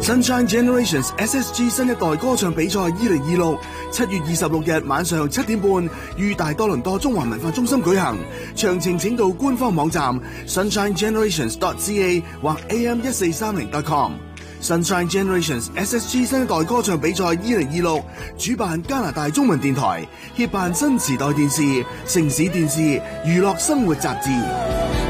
Sunshine Generations SSG 新一代歌唱比賽2026 7月26日晚上7點半於大多倫多中環文化中心舉行，詳情請到官方網站 sunshinegenerations.ca 或 am1430.com。Sunshine Generations SSG 新一代歌唱比賽2026主辦加拿大中文電台，協辦新時代電視、城市電視、娛樂生活雜誌。